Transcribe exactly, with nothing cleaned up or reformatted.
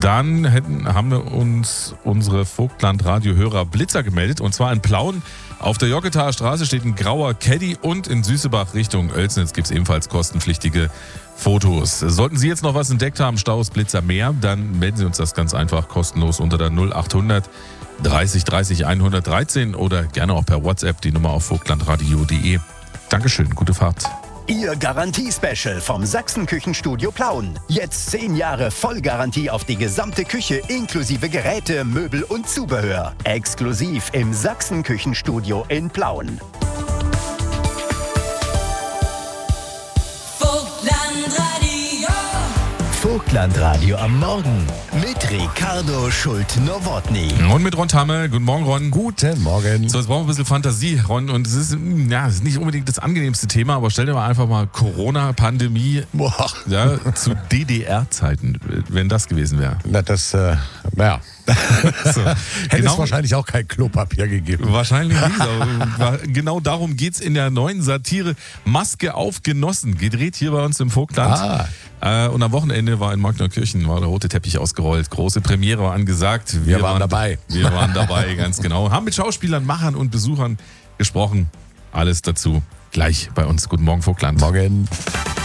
Dann hätten, haben wir uns unsere Vogtland-Radio-Hörer Blitzer gemeldet. Und zwar in Plauen. Auf der Joggetaer Straße steht ein grauer Caddy und in Süßebach Richtung Oelsnitz gibt es ebenfalls kostenpflichtige Fotos. Sollten Sie jetzt noch was entdeckt haben, Staus, Blitzer, mehr, dann melden Sie uns das ganz einfach kostenlos unter der null achthundert dreißig dreißig hundertdreizehn oder gerne auch per WhatsApp die Nummer auf vogtlandradio punkt de. Dankeschön, gute Fahrt. Ihr Garantie-Special vom Sachsen-Küchenstudio Plauen. Jetzt zehn Jahre Vollgarantie auf die gesamte Küche inklusive Geräte, Möbel und Zubehör. Exklusiv im Sachsen-Küchenstudio in Plauen. Vogtlandradio. Vogtlandradio am Morgen mit Ricardo Schult-Nowotny. Und mit Ron Tamme. Guten Morgen, Ron. Guten Morgen. So, jetzt brauchen wir ein bisschen Fantasie, Ron. Und es ist, ja, es ist nicht unbedingt das angenehmste Thema, aber stell dir mal einfach mal Corona-Pandemie ja, zu D D R-Zeiten, wenn das gewesen wäre. Na, das, äh, naja. So, Hätte genau, es wahrscheinlich auch kein Klopapier gegeben. Wahrscheinlich nicht. Aber genau darum geht es in der neuen Satire Maske auf Genossen, gedreht hier bei uns im Vogtland. Ah. Äh, und am Wochenende war in Magnerkirchen war der rote Teppich ausgerollt. Große Premiere war angesagt. Wir, wir waren, waren dabei. Wir waren dabei, ganz genau. Haben mit Schauspielern, Machern und Besuchern gesprochen. Alles dazu gleich bei uns. Guten Morgen, Vogtland. Morgen.